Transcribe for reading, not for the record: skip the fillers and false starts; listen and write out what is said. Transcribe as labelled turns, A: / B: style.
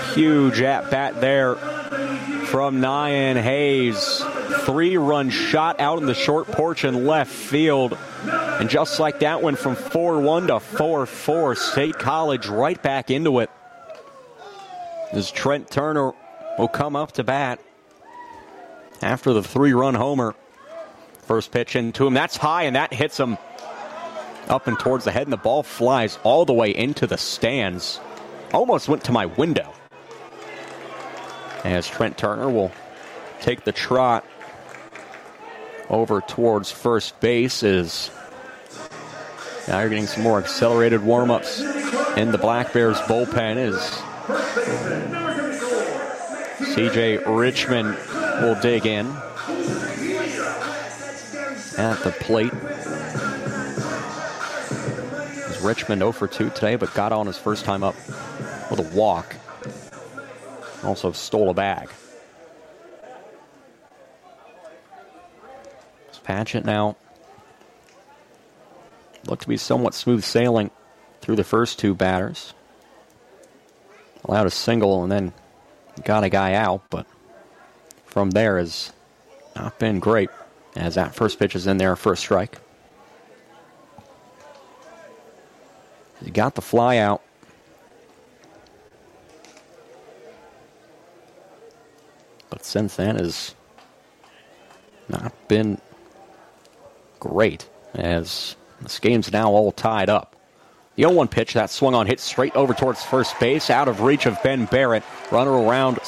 A: Huge at-bat there from Nyan Hayes. 3-run shot out in the short porch in left field. And just like that, went from 4-1 to 4-4. State College right back into it. As Trent Turner will come up to bat after the 3-run homer. First pitch into him. That's high, and that hits him up and towards the head, and the ball flies all the way into the stands. Almost went to my window. As Trent Turner will take the trot over towards first base. Is now you're getting some more accelerated warm-ups in the Black Bears bullpen as C.J. Richmond will dig in at the plate. As Richmond 0 for 2 today, but got on his first time up with a walk. Also stole a bag. Patchett now looked to be somewhat smooth sailing through the first 2 batters. Allowed a single and then got a guy out, but from there has not been great, as that first pitch is in there for a strike. He got the fly out. But since then has not been great, as this game's now all tied up. The 0-1 pitch, that swung on, hit straight over towards first base, out of reach of Ben Barrett. Runner around